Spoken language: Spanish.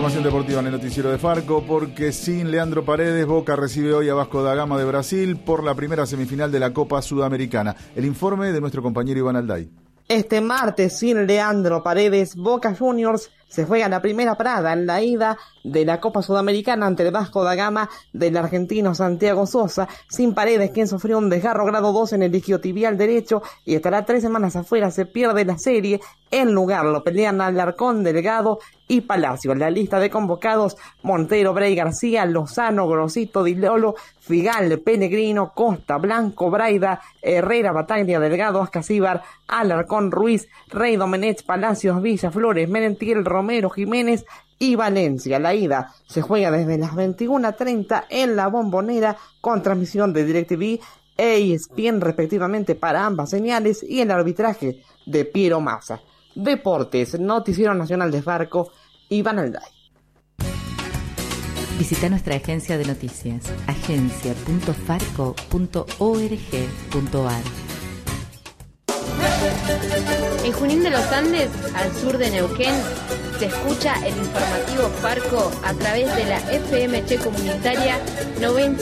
información deportiva en el noticiero de Farco, porque sin Leandro Paredes, Boca recibe hoy a Vasco da Gama de Brasil por la primera semifinal de la Copa Sudamericana. El informe de nuestro compañero Iván Alday. Este martes, sin Leandro Paredes, Boca Juniors se juega la primera parada en la ida de la Copa Sudamericana ante el Vasco da Gama del argentino Santiago Sosa, sin Paredes, quien sufrió un desgarro grado 2 en el isquiotibial derecho y estará 3 semanas afuera. Se pierde la serie. En lugar lo pelean Alarcón, Delgado y Palacio. En la lista de convocados: Montero, Bray, García, Lozano, Grosito, Di Lolo, Figal, Pellegrino, Costa, Blanco, Braida, Herrera, Bataglia, Delgado, Ascasíbar, Alarcón, Ruiz, Rey, Domenech, Palacios, Villa, Flores, Merentiel, Romero, Jiménez y Valencia. La ida se juega desde las 21:30 en la Bombonera, con transmisión de DirecTV e ESPN respectivamente para ambas señales, y el arbitraje de Piero Massa. Deportes, Noticiero Nacional de Farco, Iván Alday. Visita nuestra agencia de noticias, agencia.farco.org.ar. En Junín de los Andes, al sur de Neuquén, se escucha el informativo Farco a través de la FM Che Comunitaria 90.